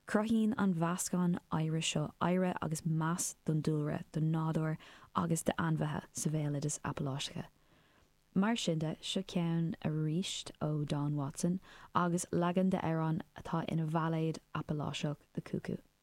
Crohín an bhascán éire seo éire agus meas don dúlra don nádúir agus de anmhathe sa bhéile is appaláisiche. Mar sinnde seo ceann a ríist ó Don Watson agus legan de Éireann atá ina bhalaid appaláiseach de Cuckoo.